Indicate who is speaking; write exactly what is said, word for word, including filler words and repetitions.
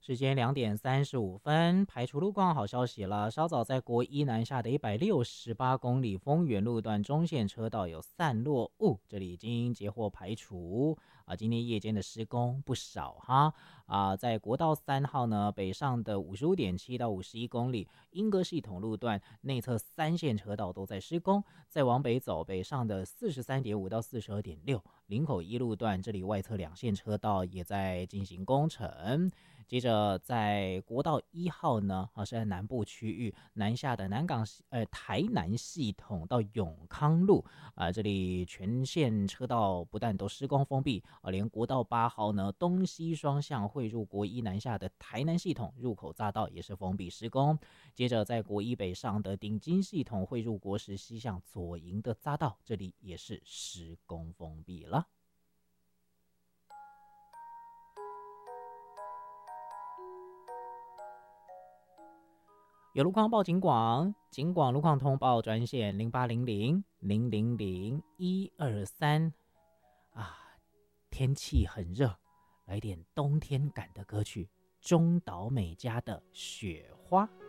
Speaker 1: 时间两点三十五分，排除路况好消息了。稍早在国一南下的一百六十八公里丰原路段中线车道有散落物，这里已经截获排除啊。今天夜间的施工不少哈啊，在国道三号呢北上的五十五点七到五十一公里，莺歌系统路段内侧三线车道都在施工。再往北走，北上的四十三点五到四十二点六，林口一路段这里外侧两线车道也在进行工程。接着在国道一号呢，啊是在南部区域南下的南港呃台南系统到永康路啊、呃，这里全线车道不但都施工封闭啊、呃，连国道八号呢东西双向汇入国一南下的台南系统入口匝道也是封闭施工。接着在国一北上的顶金系统汇入国十西向左营的匝道，这里也是施工封闭了。有路况报警广，警广路况通报专线零八零零零零零一二三啊，天气很热，来点冬天感的歌曲，中岛美嘉的《雪花》。